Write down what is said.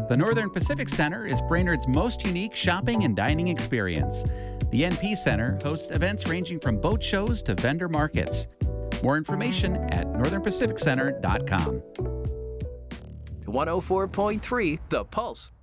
The Northern Pacific Center is Brainerd's most unique shopping and dining experience. The NP Center hosts events ranging from boat shows to vendor markets. More information at northernpacificcenter.com. 104.3 The Pulse.